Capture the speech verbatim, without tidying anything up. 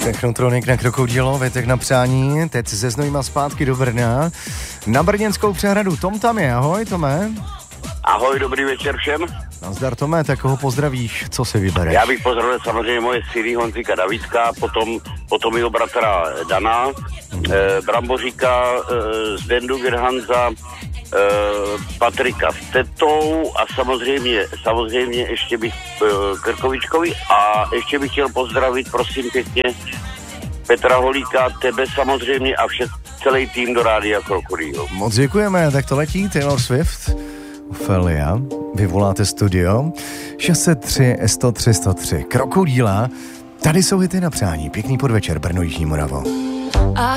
Technotronik na Krokodilo, Větek na přání, teď se Znojma zpátky do Brna. Na brněnskou přehradu Tom tam je, ahoj Tome. Ahoj, dobrý večer všem. Nazdar Tome, tak koho pozdravíš, co si vybereš? Já bych pozdravil samozřejmě moje syny Honzíka Davídka, potom, potom jeho bratra Dana, hmm. eh, Bramboříka, eh, Zdendu Gerhanza, eh, Patrika s tetou a samozřejmě, samozřejmě ještě bych eh, Krkovičkovi a ještě bych chtěl pozdravit, prosím pěkně, Petra Holíka, tebe samozřejmě a vše, celý tým do Rádia Krokodil. Moc děkujeme, tak to letí Taylor Swift, Ophelia, vyvoláte studio, šest set tři sto tři sto tři, Krokodíla, tady jsou hity na přání, pěkný podvečer, Brno, Jižní Moravo.